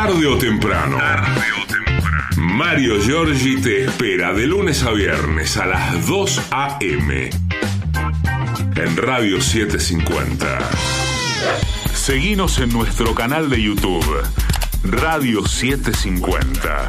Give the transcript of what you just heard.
Tarde o temprano. Mario Giorgi te espera de lunes a viernes a las 2 a.m. en Radio 750. Seguinos en nuestro canal de YouTube, Radio 750.